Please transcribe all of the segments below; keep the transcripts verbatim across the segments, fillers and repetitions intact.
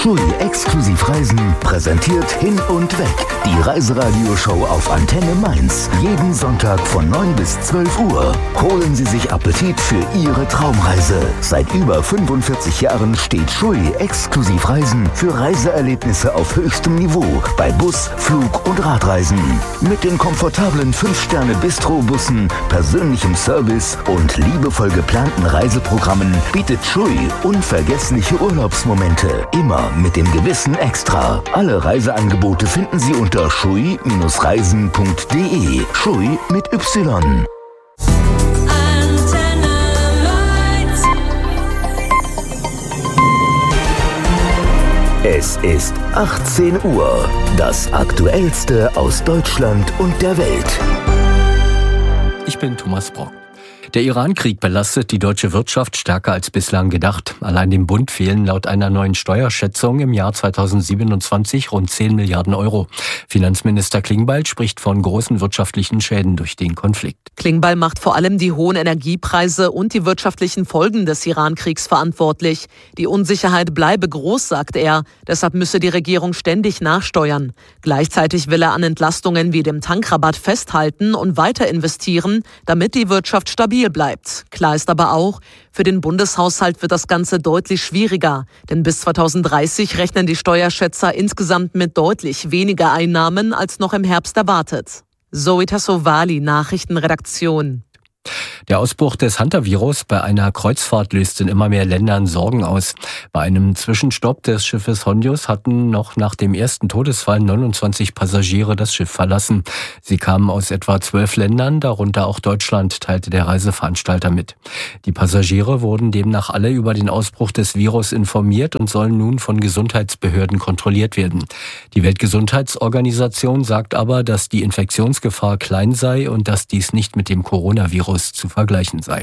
Schui Exklusivreisen präsentiert Hin und Weg. Die Reiseradioshow auf Antenne Mainz. Jeden Sonntag von neun bis zwölf Uhr. Holen Sie sich Appetit für Ihre Traumreise. Seit über fünfundvierzig Jahren steht Schui Exklusivreisen für Reiseerlebnisse auf höchstem Niveau bei Bus, Flug und Radreisen. Mit den komfortablen fünf Sterne Bistro-Bussen, persönlichem Service und liebevoll geplanten Reiseprogrammen bietet Schui unvergessliche Urlaubsmomente. Immer mit dem gewissen Extra. Alle Reiseangebote finden Sie unter schui Reisen punkt de. Schui mit Y. Es ist achtzehn Uhr. Das Aktuellste aus Deutschland und der Welt. Ich bin Thomas Brock. Der Iran-Krieg belastet die deutsche Wirtschaft stärker als bislang gedacht. Allein dem Bund fehlen laut einer neuen Steuerschätzung im Jahr zweitausendsiebenundzwanzig rund zehn Milliarden Euro. Finanzminister Klingbeil spricht von großen wirtschaftlichen Schäden durch den Konflikt. Klingbeil macht vor allem die hohen Energiepreise und die wirtschaftlichen Folgen des Iran-Kriegs verantwortlich. Die Unsicherheit bleibe groß, sagt er. Deshalb müsse die Regierung ständig nachsteuern. Gleichzeitig will er an Entlastungen wie dem Tankrabatt festhalten und weiter investieren, damit die Wirtschaft stabil bleibt. Klar ist aber auch, für den Bundeshaushalt wird das Ganze deutlich schwieriger. Denn bis zweitausenddreißig rechnen die Steuerschätzer insgesamt mit deutlich weniger Einnahmen als noch im Herbst erwartet. Zoe Tassovali, Nachrichtenredaktion. Der Ausbruch des Hantavirus bei einer Kreuzfahrt löst in immer mehr Ländern Sorgen aus. Bei einem Zwischenstopp des Schiffes Hondius hatten noch nach dem ersten Todesfall neunundzwanzig Passagiere das Schiff verlassen. Sie kamen aus etwa zwölf Ländern, darunter auch Deutschland, teilte der Reiseveranstalter mit. Die Passagiere wurden demnach alle über den Ausbruch des Virus informiert und sollen nun von Gesundheitsbehörden kontrolliert werden. Die Weltgesundheitsorganisation sagt aber, dass die Infektionsgefahr klein sei und dass dies nicht mit dem Coronavirus zu vergleichen sei.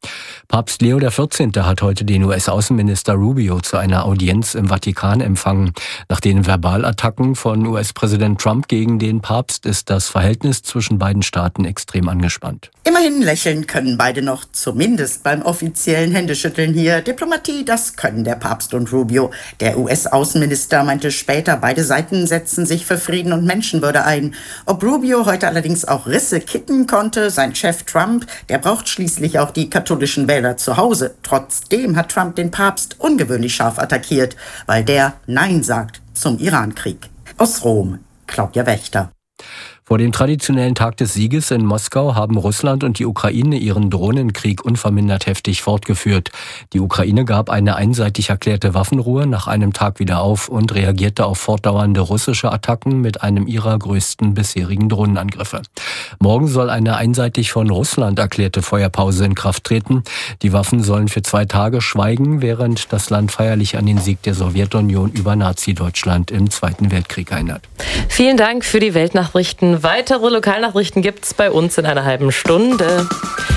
Papst Leo der vierzehnte hat heute den U S-Außenminister Rubio zu einer Audienz im Vatikan empfangen. Nach den Verbalattacken von U S-Präsident Trump gegen den Papst ist das Verhältnis zwischen beiden Staaten extrem angespannt. Immerhin lächeln können beide noch, zumindest beim offiziellen Händeschütteln hier. Diplomatie, das können der Papst und Rubio. Der U S-Außenminister meinte später, beide Seiten setzen sich für Frieden und Menschenwürde ein. Ob Rubio heute allerdings auch Risse kitten konnte, sein Chef Trump, der braucht schließlich auch die katholischen Wähler zu Hause. Trotzdem hat Trump den Papst ungewöhnlich scharf attackiert, weil der Nein sagt zum Iran-Krieg. Aus Rom, Claudia Wächter. Vor dem traditionellen Tag des Sieges in Moskau haben Russland und die Ukraine ihren Drohnenkrieg unvermindert heftig fortgeführt. Die Ukraine gab eine einseitig erklärte Waffenruhe nach einem Tag wieder auf und reagierte auf fortdauernde russische Attacken mit einem ihrer größten bisherigen Drohnenangriffe. Morgen soll eine einseitig von Russland erklärte Feuerpause in Kraft treten. Die Waffen sollen für zwei Tage schweigen, während das Land feierlich an den Sieg der Sowjetunion über Nazi-Deutschland im Zweiten Weltkrieg erinnert. Vielen Dank für die Weltnachrichten. Weitere Lokalnachrichten gibt's bei uns in einer halben Stunde.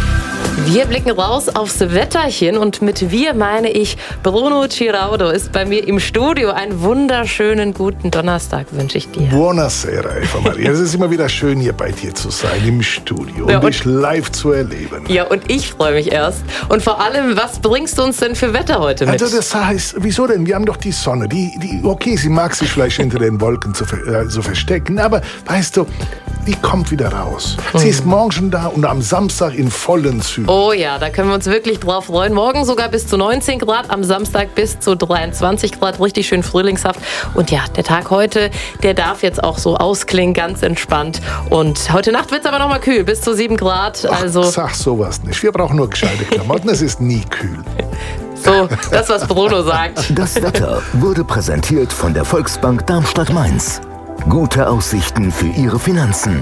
Wir blicken raus aufs Wetterchen und mit wir meine ich, Bruno Giraudo ist bei mir im Studio. Einen wunderschönen guten Donnerstag wünsche ich dir. Buonasera, Eva Maria. Es ist immer wieder schön, hier bei dir zu sein, im Studio ja, und dich live zu erleben. Ja, und ich freue mich erst. Und vor allem, was bringst du uns denn für Wetter heute mit? Also das heißt, wieso denn? Wir haben doch die Sonne. Die, die, okay, sie mag sich vielleicht hinter den Wolken zu, äh, so verstecken, aber weißt du, die kommt wieder raus. Hm. Sie ist morgen schon da und am Samstag in vollen Zügen. Oh ja, da können wir uns wirklich drauf freuen. Morgen sogar bis zu neunzehn Grad, am Samstag bis zu dreiundzwanzig Grad, richtig schön frühlingshaft. Und ja, der Tag heute, der darf jetzt auch so ausklingen, ganz entspannt. Und heute Nacht wird es aber noch mal kühl, bis zu sieben Grad. Also Ach, sag sowas nicht. Wir brauchen nur gescheite Klamotten, es ist nie kühl. So, das, was Bruno sagt. Das Wetter wurde präsentiert von der Volksbank Darmstadt-Mainz. Gute Aussichten für Ihre Finanzen.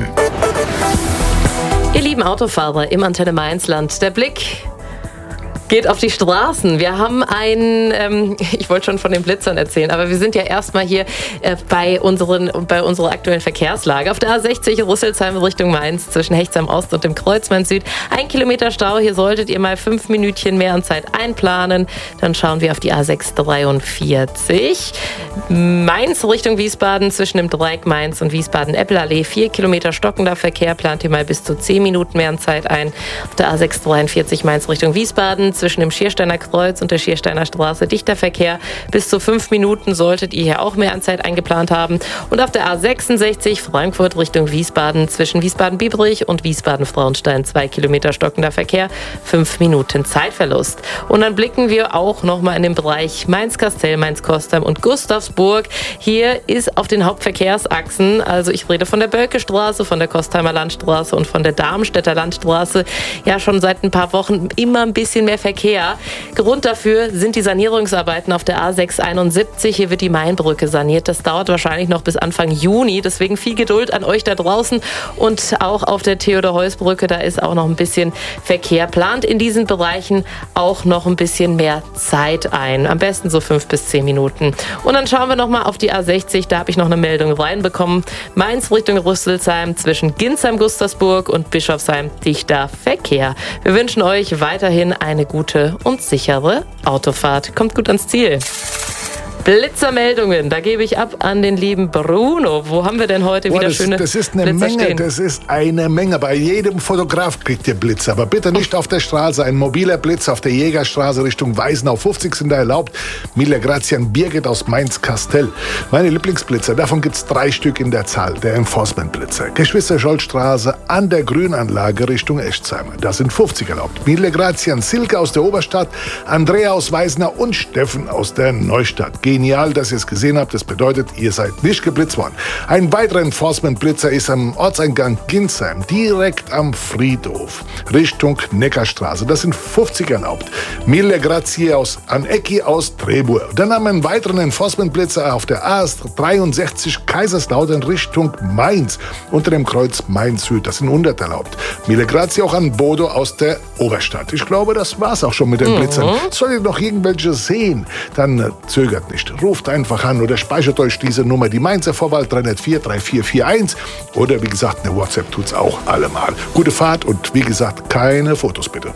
Ihr lieben Autofahrer im Antenne Mainzland, der Blick geht auf die Straßen. Wir haben ein, ähm, ich wollte schon von den Blitzern erzählen, aber wir sind ja erstmal hier äh, bei, unseren, bei unserer aktuellen Verkehrslage. Auf der A sechzig Rüsselsheim Richtung Mainz zwischen Hechtsheim Ost und dem Kreuzmann Süd. Ein Kilometer Stau, hier solltet ihr mal fünf Minütchen mehr an Zeit einplanen. Dann schauen wir auf die A sechs dreiundvierzig. Mainz Richtung Wiesbaden zwischen dem Dreieck Mainz und Wiesbaden-Eppelallee. Vier Kilometer stockender Verkehr, plant ihr mal bis zu zehn Minuten mehr an Zeit ein. Auf der A sechs dreiundvierzig Mainz Richtung Wiesbaden zwischen dem Schiersteiner Kreuz und der Schiersteiner Straße dichter Verkehr. Bis zu fünf Minuten solltet ihr hier auch mehr an Zeit eingeplant haben. Und auf der A sechsundsechzig Frankfurt Richtung Wiesbaden zwischen Wiesbaden-Biebrich und Wiesbaden-Frauenstein zwei Kilometer stockender Verkehr, fünf Minuten Zeitverlust. Und dann blicken wir auch nochmal in den Bereich Mainz-Kastell, Mainz-Kostheim und Gustavsburg. Hier ist auf den Hauptverkehrsachsen, also ich rede von der Bölkestraße, von der Kostheimer Landstraße und von der Darmstädter Landstraße, ja schon seit ein paar Wochen immer ein bisschen mehr Verkehr. Grund dafür sind die Sanierungsarbeiten auf der A sechshunderteinundsiebzig. Hier wird die Mainbrücke saniert. Das dauert wahrscheinlich noch bis Anfang Juni. Deswegen viel Geduld an euch da draußen. Und auch auf der Theodor-Heuss-Brücke, da ist auch noch ein bisschen Verkehr. Plant in diesen Bereichen auch noch ein bisschen mehr Zeit ein. Am besten so fünf bis zehn Minuten. Und dann schauen wir nochmal auf die A sechzig. Da habe ich noch eine Meldung reinbekommen. Mainz Richtung Rüsselsheim zwischen Ginsheim-Gustersburg und Bischofsheim dichter Verkehr. Wir wünschen euch weiterhin eine gute und sichere Autofahrt. Kommt gut ans Ziel. Blitzermeldungen, da gebe ich ab an den lieben Bruno. Wo haben wir denn heute Boah, wieder das, schöne das ist eine Blitzer Menge, stehen? das ist eine Menge. Bei jedem Fotograf kriegt ihr Blitze, aber bitte nicht auf der Straße. Ein mobiler Blitz auf der Jägerstraße Richtung Weißenau fünfzig sind da erlaubt. Mille Grazian Birgit aus Mainz-Kastell. Meine Lieblingsblitzer, davon gibt es drei Stück in der Zahl. Der Enforcement-Blitzer. Geschwister-Scholl-Straße an der Grünanlage Richtung Echtzheimer. Da sind fünfzig erlaubt. Mille Grazian Silke aus der Oberstadt, Andrea aus Weißenau und Steffen aus der Neustadt. Genial, dass ihr es gesehen habt. Das bedeutet, ihr seid nicht geblitzt worden. Ein weiterer Enforcement-Blitzer ist am Ortseingang Ginsheim, direkt am Friedhof, Richtung Neckarstraße. Das sind fünfzig erlaubt. Mille Grazie aus Anecki aus Trebur. Dann haben wir einen weiteren Enforcement-Blitzer auf der A dreiundsechzig Kaiserslautern Richtung Mainz, unter dem Kreuz Mainz-Süd. Das sind hundert erlaubt. Mille Grazie auch an Bodo aus der Oberstadt. Ich glaube, das war's auch schon mit den Blitzern. Mhm. Solltet ihr noch irgendwelche sehen, dann äh, zögert nicht. Ruft einfach an oder speichert euch diese Nummer, die Mainzer Vorwahl drei null vier drei vier vier eins, oder wie gesagt, eine WhatsApp tut's auch allemal. Gute Fahrt und wie gesagt, keine Fotos bitte.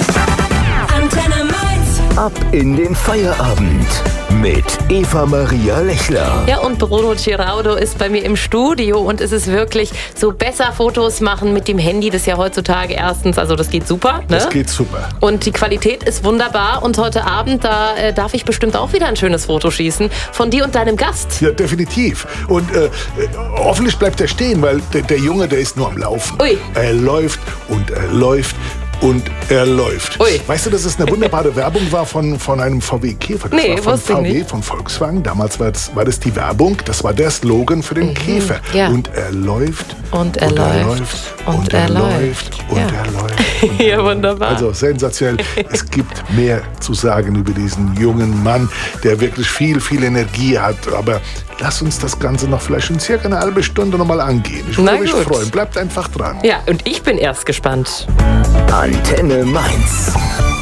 Antenne Mainz. Ab in den Feierabend mit Eva Maria Lechler. Ja, und Bruno Giraudo ist bei mir im Studio und es ist wirklich so besser Fotos machen mit dem Handy. Das ist ja heutzutage erstens, also das geht super. Ne? Das geht super. Und die Qualität ist wunderbar. Und heute Abend, da äh, darf ich bestimmt auch wieder ein schönes Foto schießen von dir und deinem Gast. Ja, definitiv. Und äh, hoffentlich bleibt er stehen, weil der, der Junge, der ist nur am Laufen. Ui. Er läuft und er läuft. Und er läuft. Ui. Weißt du, dass es eine wunderbare Werbung war von, von einem V W Käfer? Das nee, war von wusste V W, ich nicht. von Volkswagen. Damals war das, war das die Werbung. Das war der Slogan für den mhm. Käfer. Ja. Und er läuft. Und er, und läuft, er läuft. Und, und er, er läuft. läuft. Und ja. er läuft. Und ja, er wunderbar. Also sensationell. Es gibt mehr zu sagen über diesen jungen Mann, der wirklich viel, viel Energie hat. Aber lass uns das Ganze noch vielleicht in circa eine halbe Stunde noch mal angehen. Ich würde mich freuen. Bleibt einfach dran. Ja, und ich bin erst gespannt. Antenne Mainz.